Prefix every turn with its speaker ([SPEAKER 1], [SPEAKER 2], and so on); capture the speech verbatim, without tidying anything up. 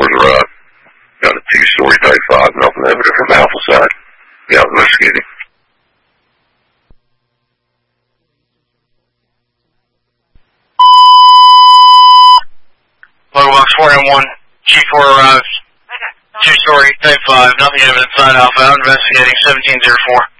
[SPEAKER 1] four's arrived. Got a two-story type five, nothing evident from Alpha side. Yeah, investigating.
[SPEAKER 2] Local box four M one, G four arrives. Two-story type five, nothing evident side Alpha, out investigating seventeen zero four.